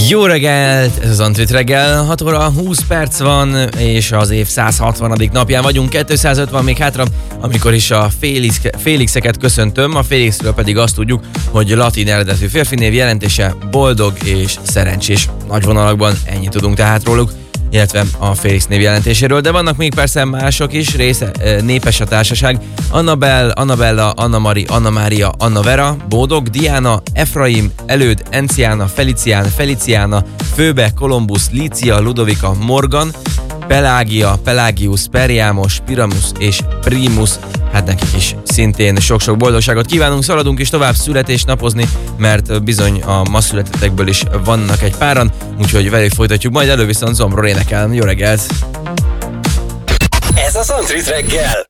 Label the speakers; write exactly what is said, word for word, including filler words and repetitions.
Speaker 1: Jó reggelt! Ez az Antrit reggel, hat óra húsz perc van, és az év száz hatvanadik napján vagyunk, kétszázötven még hátra, amikor is a Félix, Félixeket köszöntöm, a Félixről pedig azt tudjuk, hogy latin eredetű férfi név, jelentése boldog és szerencsés. Nagy vonalakban ennyit tudunk tehát róluk, illetve a Félix név jelentéséről, de vannak még persze mások is, része, népes a társaság, Annabel, Annabella, Anna Mari, Anna Mária, Anna Vera, Bódog, Diana, Efraim, Előd, Enciána, Felicián, Feliciána, Főbe, Kolumbusz, Lícia, Ludovika, Morgan, Pelágia, Pelágius, Periámos, Piramus és Primus. Hát nekik is szintén sok-sok boldogságot kívánunk, szaladunk is tovább születésnapozni, mert bizony a ma születettekből is vannak egy páran, úgyhogy velük folytatjuk, majd elő viszont Zombror énekel. Jó reggelt!
Speaker 2: Ez az Antrit reggel!